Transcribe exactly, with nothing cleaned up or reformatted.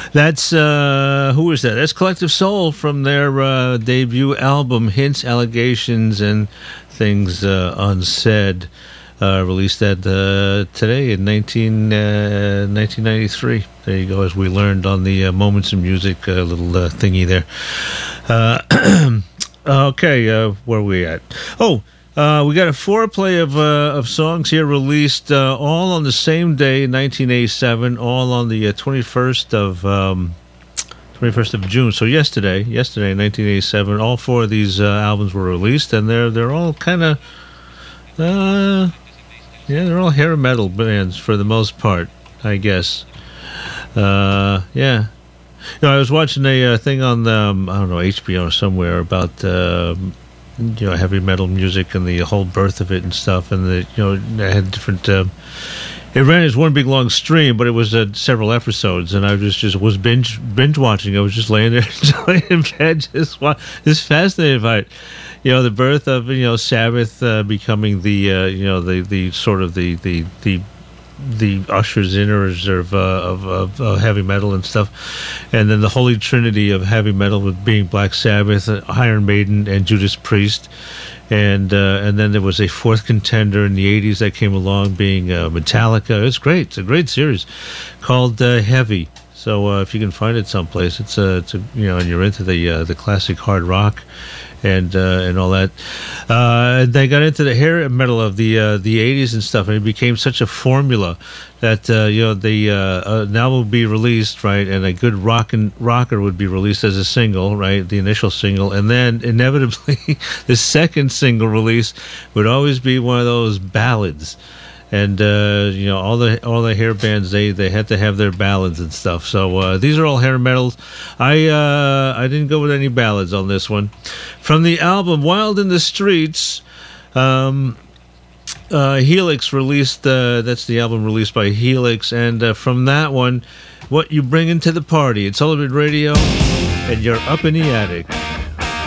That's, uh, who is that? That's Collective Soul from their uh, debut album, Hints, Allegations, and Things uh, Unsaid. Uh, released that uh, today in nineteen, uh, nineteen ninety-three. There you go, as we learned on the uh, Moments in Music uh, little uh, thingy there. Uh, okay, uh, where are we at? Oh, uh, we got a foreplay of uh, of songs here released uh, all on the same day, nineteen eighty-seven, all on the uh, twenty-first of um, twenty-first of June. So yesterday, yesterday, nineteen eighty-seven, all four of these uh, albums were released, and they're they're all kind of. Uh, Yeah, they're all hair metal bands for the most part, I guess. Uh, yeah. You know, I was watching a uh, thing on, um, I don't know, H B O or somewhere about, uh, you know, heavy metal music and the whole birth of it and stuff. And, the, you know, they had different... Uh, it ran as one big long stream, but it was uh, several episodes, and I just, just was binge binge watching. I was just laying there, just laying in bed, just, just fascinated by it. You know, the birth of, you know, Sabbath uh, becoming the, uh, you know, the, the sort of the, the, the, the ushers inners of, uh, of, of uh, heavy metal and stuff. And then the holy trinity of heavy metal with being Black Sabbath, uh, Iron Maiden, and Judas Priest. And uh, and then there was a fourth contender in the eighties that came along being uh, Metallica. It's great. It's a great series called uh, Heavy. So uh, if you can find it someplace, it's a, it's a you know, and you're into the uh, the classic hard rock and uh, and all that. Uh, they got into the hair metal of the uh, the eighties and stuff, and it became such a formula that uh, you know the uh, an album would be released, right, and a good rock and rocker would be released as a single, right, the initial single, and then inevitably the second single release would always be one of those ballads. And uh, you know, all the all the hair bands, they, they had to have their ballads and stuff. So uh, these are all hair metals. I uh, I didn't go with any ballads on this one. From the album Wild in the Streets, um, uh, Helix released. Uh, that's the album released by Helix, and uh, from that one, What You Bring Into the Party. It's Sullivan Radio, and you're up in the attic.